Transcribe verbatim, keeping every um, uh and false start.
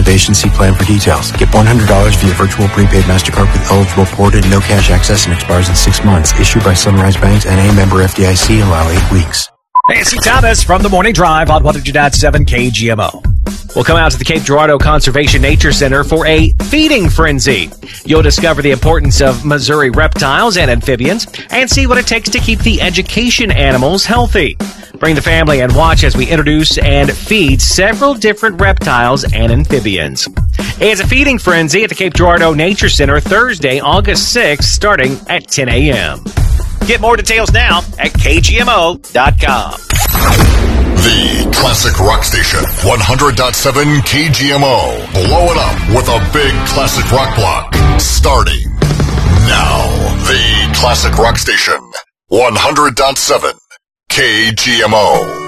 Conservation. See plan for details. Get one hundred dollars via virtual prepaid MasterCard with eligible ported, no cash access, and expires in six months. Issued by Sunrise Banks and a member F D I C. Allow eight weeks. Nancy Thomas from the Morning Drive on one oh two point seven K G M O. We'll come out to the Cape Girardeau Conservation Nature Center for a feeding frenzy. You'll discover the importance of Missouri reptiles and amphibians and see what it takes to keep the education animals healthy. Bring the family and watch as we introduce and feed several different reptiles and amphibians. It's a feeding frenzy at the Cape Girardeau Nature Center Thursday, August sixth, starting at ten a.m. Get more details now at K G M O dot com. The Classic Rock Station, one hundred point seven K G M O. Blow it up with a big classic rock block. Starting now. The Classic Rock Station, one hundred point seven K G M O.